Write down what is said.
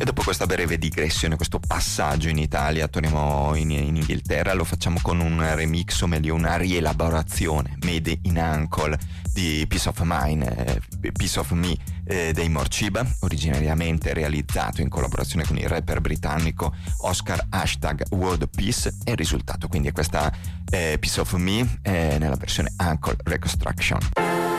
E dopo questa breve digressione, questo passaggio in Italia, torniamo in Inghilterra. Lo facciamo con un remix, o meglio una rielaborazione, Made in Uncle, di Peace of Me dei Morcheeba, originariamente realizzato in collaborazione con il rapper britannico Oscar #World Peace, e il risultato quindi è questa Peace of Me nella versione Uncle Reconstruction.